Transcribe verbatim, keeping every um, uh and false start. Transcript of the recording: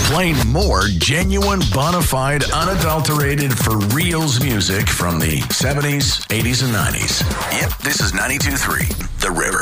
playing more genuine, bona fide, unadulterated, for reals music from the seventies, eighties, and nineties. Yep, this is ninety-two point three, The River.